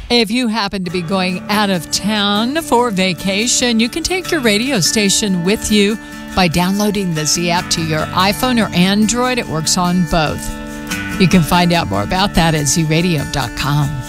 If you happen to be going out of town for vacation, you can take your radio station with you by downloading the Z app to your iPhone or Android. It works on both. You can find out more about that at zradio.com.